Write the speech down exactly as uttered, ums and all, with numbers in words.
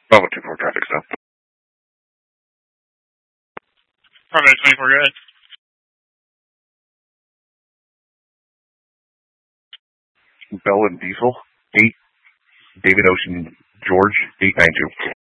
Bravo two four traffic stop. Bravo twenty-four, go ahead. Bell and Diesel, eight, David Ocean, George, eight nine two.